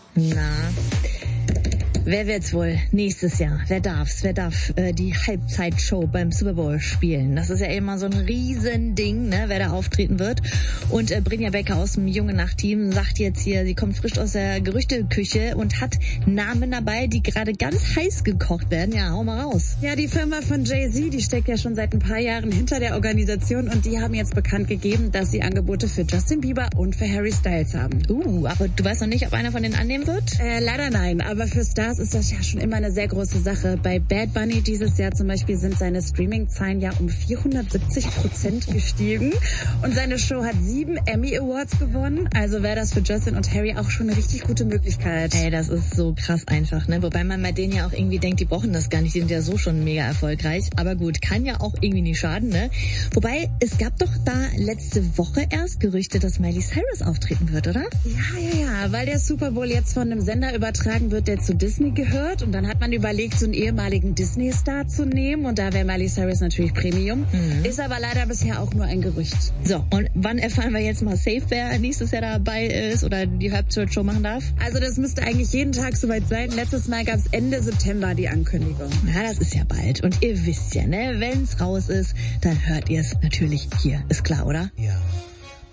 Na, wer wird's wohl nächstes Jahr? Wer darf die Halbzeitshow beim Super Bowl spielen? Das ist ja immer so ein Riesending, ne, wer da auftreten wird. Und Brinja Becker aus dem Junge Nacht-Team sagt jetzt hier, sie kommt frisch aus der Gerüchteküche und hat Namen dabei, die gerade ganz heiß gekocht werden. Ja, hau mal raus. Ja, die Firma von Jay-Z, die steckt ja schon seit ein paar Jahren hinter der Organisation und die haben jetzt bekannt gegeben, dass sie Angebote für Justin Bieber und für Harry Styles haben. Aber du weißt noch nicht, ob einer von denen annehmen wird? Leider nein, aber für Stars ist das ja schon immer eine sehr große Sache. Bei Bad Bunny dieses Jahr zum Beispiel sind seine Streaming-Zahlen ja um 470% gestiegen und seine Show hat 7 Emmy Awards gewonnen. Also wäre das für Justin und Harry auch schon eine richtig gute Möglichkeit. Ey, das ist so krass einfach, ne? Wobei man bei denen ja auch irgendwie denkt, die brauchen das gar nicht, die sind ja so schon mega erfolgreich. Aber gut, kann ja auch irgendwie nicht schaden, ne? Wobei, es gab doch da letzte Woche erst Gerüchte, dass Miley Cyrus auftreten wird, oder? Ja, weil der Super Bowl jetzt von einem Sender übertragen wird, der zu Disney gehört. Und dann hat man überlegt, so einen ehemaligen Disney-Star zu nehmen. Und da wäre Miley Cyrus natürlich Premium. Ist aber leider bisher auch nur ein Gerücht. So, und wann erfahren wir jetzt mal safe, wer nächstes Jahr dabei ist oder die Halbzeitshow machen darf? Also das müsste eigentlich jeden Tag soweit sein. Letztes Mal gab es Ende September die Ankündigung. Ja, das ist ja bald. Und ihr wisst ja, ne, wenn's raus ist, dann hört ihr es natürlich hier. Ist klar, oder? Ja.